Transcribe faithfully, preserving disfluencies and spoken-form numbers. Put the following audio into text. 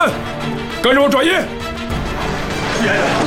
跟着我转移。 是爷爷。